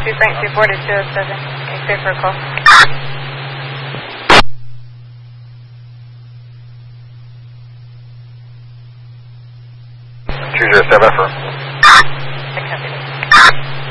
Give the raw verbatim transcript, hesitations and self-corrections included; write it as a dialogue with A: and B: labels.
A: two Frank two four to two oh seven. Okay, clear for a call.
B: two zero seven for.
A: I copy.